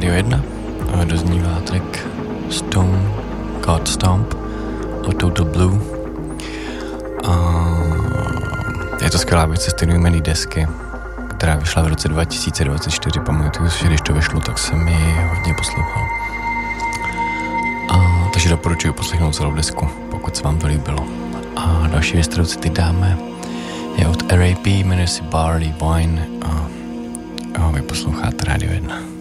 Radio 1 a doznívá track Stone God Stomp od Total Blue. Je to skvělá věc ze stejnojmenné desky, která vyšla v roce 2024. Pamatuju si, že když to vyšlo, tak jsem ji hodně poslouchal. Takže doporučuji poslechnout celou desku, pokud se vám to líbilo. A další věc, kterou si teď dáme, je od RAP, jmenuje si Barley Wine a vy posloucháte Radio 1.